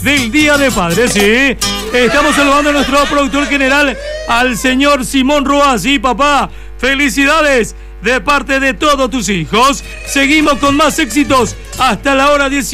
del Día de Padres, ¿sí? Estamos saludando a nuestro productor general, al señor Simón Roa. Sí, papá, felicidades de parte de todos tus hijos. Seguimos con más éxitos hasta la hora 18.